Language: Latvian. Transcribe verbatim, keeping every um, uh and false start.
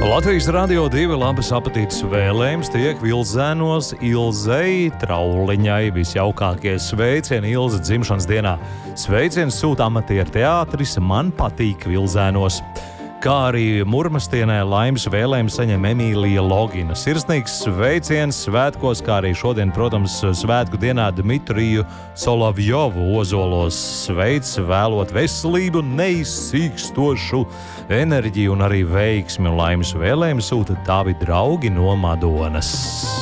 Latvijas Radio divi labas apetītes vēlējums tiek Vilzēnos Ilzei Trauliņai visjaukākie sveicieni Ilze dzimšanas dienā. Sveiciens sūta amatieru teātris Man patīk Vilzēnos. Kā arī Murmastienē laimes vēlējums saņem Emīlija Logina. Sirsnīgs sveiciens svētkos, kā arī šodien, protams, svētku dienā Dmitriju Solovjovu Ozolos sveic, vēlot veselību, neizsīkstošu enerģiju un arī veiksmi. Un laimes vēlējums sūta tavi draugi no Madonas.